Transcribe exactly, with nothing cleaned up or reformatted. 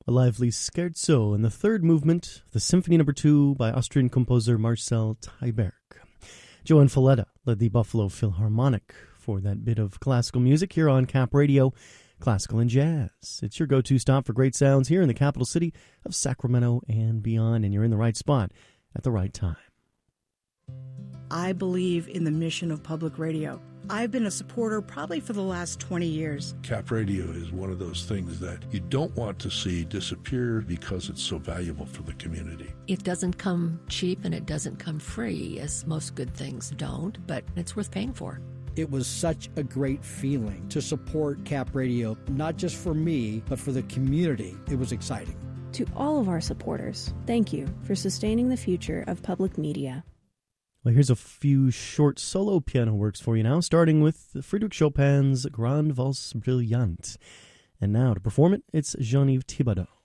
a lively scherzo in the third movement of the Symphony Number Two by Austrian composer Marcel Tyberg. Joan Falletta led the Buffalo Philharmonic for that bit of classical music here on Cap Radio, Classical and Jazz. It's your go-to stop for great sounds here in the capital city of Sacramento and beyond, and you're in the right spot at the right time. I believe in the mission of public radio. I've been a supporter probably for the last twenty years. Cap Radio is one of those things that you don't want to see disappear because it's so valuable for the community. It doesn't come cheap and it doesn't come free, as most good things don't, but it's worth paying for. It was such a great feeling to support Cap Radio, not just for me, but for the community. It was exciting. To all of our supporters, thank you for sustaining the future of public media. Well, here's a few short solo piano works for you now, starting with Frédéric Chopin's Grande Valse Brillante. And now to perform it, it's Jean-Yves Thibaudeau.